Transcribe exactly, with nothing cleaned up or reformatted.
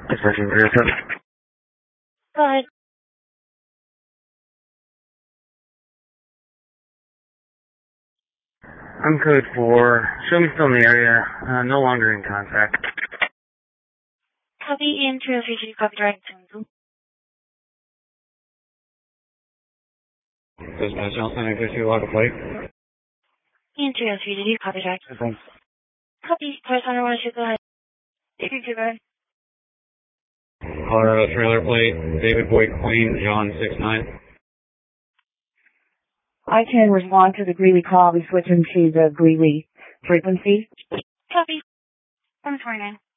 Expression zero seven. Go ahead. I'm code four. Show me still in the area. Uh, no longer in contact. Copy Ian three oh three G, copy direct two. Dispatch Alpha nine two two, log a plate. Ian three oh three G, copy direct. Thanks. Copy. Correspondent one two, go ahead. Take your two, go ahead. Colorado trailer plate, David Boyd Queen, John six nine. I can respond to the Greeley call. We switch into the Greeley frequency. Copy. one twenty-nine.